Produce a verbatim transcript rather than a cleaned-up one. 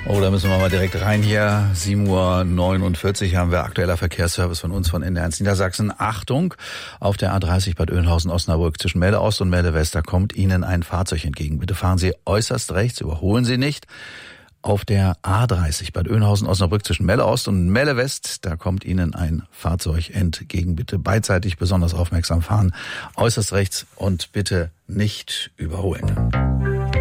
Oh, da müssen wir mal direkt rein hier. sieben Uhr neunundvierzig haben wir aktueller Verkehrsservice von uns von N D eins Niedersachsen. Achtung, auf der A dreißig Bad Oeynhausen-Osnabrück zwischen Melle Ost und Melle West, da kommt Ihnen ein Fahrzeug entgegen. Bitte fahren Sie äußerst rechts, überholen Sie nicht. Auf der A dreißig Bad Oeynhausen-Osnabrück zwischen Melle Ost und Melle West, da kommt Ihnen ein Fahrzeug entgegen. Bitte beidseitig besonders aufmerksam fahren. Äußerst rechts und bitte nicht überholen.